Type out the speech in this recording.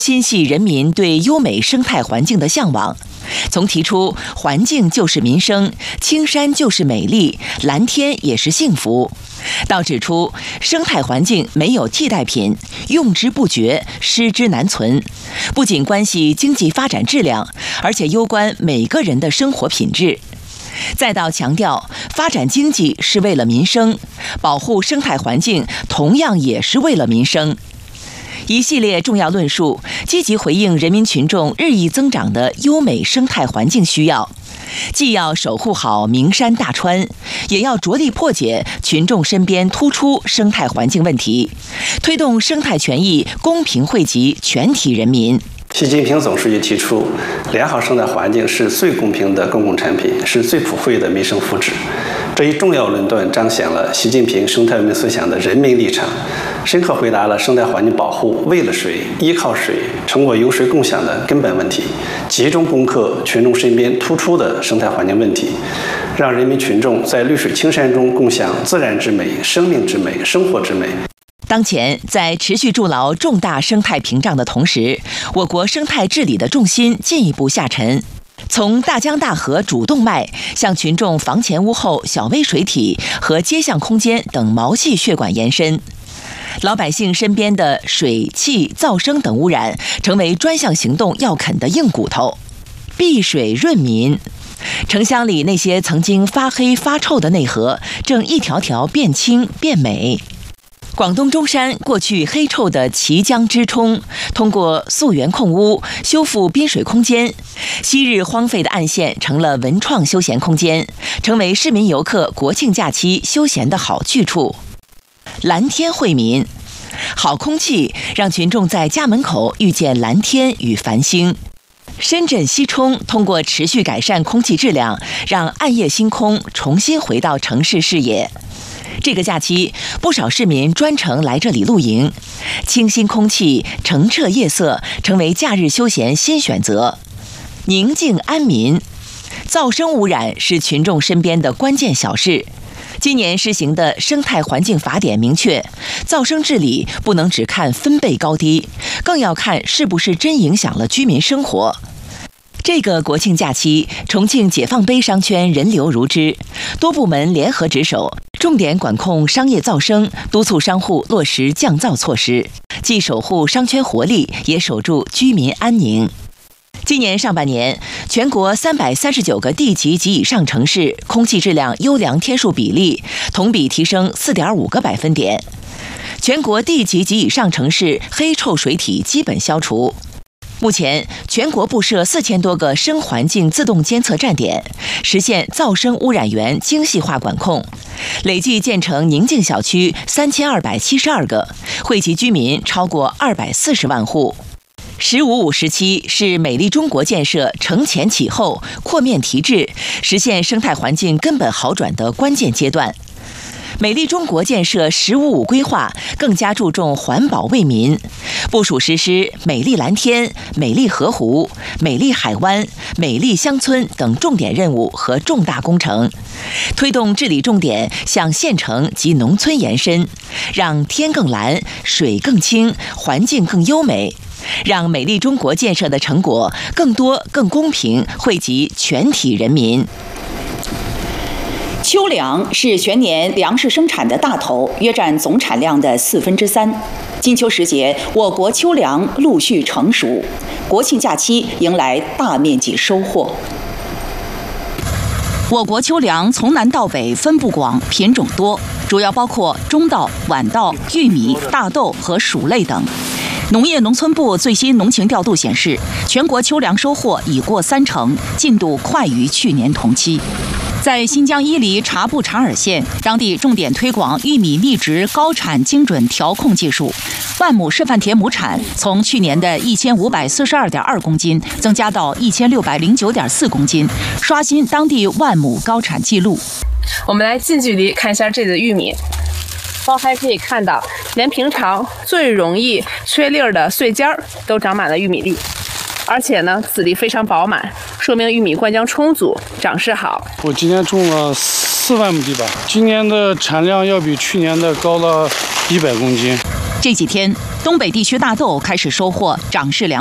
心系人民对优美生态环境的向往。从提出环境就是民生，青山就是美丽，蓝天也是幸福，到指出生态环境没有替代品，用之不绝，失之难存，不仅关系经济发展质量，而且攸关每个人的生活品质。再到强调发展经济是为了民生，保护生态环境同样也是为了民生。一系列重要论述，积极回应人民群众日益增长的优美生态环境需要，既要守护好名山大川，也要着力破解群众身边突出生态环境问题，推动生态权益公平惠及全体人民。 习近平总书记提出，良好生态环境是最公平的公共产品，是最普惠的民生福祉。这一重要论断彰显了习近平生态文明思想的人民立场，深刻回答了生态环境保护为了谁、依靠谁、成果由谁共享的根本问题，集中攻克群众身边突出的生态环境问题，让人民群众在绿水青山中共享自然之美、生命之美、生活之美。 当前，在持续筑牢重大生态屏障的同时，我国生态治理的重心进一步下沉，从大江大河主动脉向群众房前屋后小微水体和街巷空间等毛细血管延伸。老百姓身边的水、气、噪声等污染，成为专项行动要啃的硬骨头。碧水润民，城乡里那些曾经发黑发臭的内河，正一条条变清变美。广东中山过去黑臭的綦江支冲，通过溯源控污、修复滨水空间，昔日荒废的岸线成了文创休闲空间，成为市民游客国庆假期休闲的好去处。蓝天惠民，好空气让群众在家门口遇见蓝天与繁星。深圳西冲通过持续改善空气质量，让暗夜星空重新回到城市视野。这个假期，不少市民专程来这里露营，清新空气、澄澈夜色成为假日休闲新选择。宁静安民，噪声污染是群众身边的关键小事。今年施行的生态环境法典明确，噪声治理不能只看分贝高低，更要看是不是真影响了居民生活。这个国庆假期，重庆解放碑商圈人流如织，多部门联合值守，重点管控商业噪声，督促商户落实降噪措施，既守护商圈活力，也守住居民安宁。今年上半年，全国339个地级及以上城市空气质量优良天数比例同比提升4.5个百分点，全国地级及以上城市黑臭水体基本消除。目前，全国布设4000多个声环境自动监测站点，实现噪声污染源精细化管控，累计建成宁静小区3272个，惠及居民超过240万户。“15-5”时期是美丽中国建设承前启后、扩面提质，实现生态环境根本好转的关键阶段。美丽中国建设“15-5”规划更加注重环保为民，部署实施美丽蓝天、美丽河湖、美丽海湾、美丽乡村等重点任务和重大工程，推动治理重点向县城及农村延伸，让天更蓝、水更清、环境更优美，让美丽中国建设的成果更多、更公平惠及全体人民。 秋粮是全年粮食生产的大头，约占总产量的3/4。金秋时节，我国秋粮陆续成熟，国庆假期迎来大面积收获。我国秋粮从南到北分布广，品种多，主要包括中稻、晚稻、玉米、大豆和薯类等。农业农村部最新农情调度显示，全国秋粮收获已过30%，进度快于去年同期。在新疆伊犁察布查尔县，当地重点推广玉米粒植高产精准调控技术，万亩示范田亩产从去年的1542.2公斤增加到1609.4公斤，刷新当地万亩高产记录。 我们来近距离看一下这里的玉米，包还可以看到，连平常最容易缺粒儿的穗尖儿都长满了玉米粒。而且呢，籽粒非常饱满，说明玉米灌浆充足，长势好。 我今年种了4万亩地吧，今年的产量要比去年的高了100公斤。 这几天，东北地区大豆开始收获长势良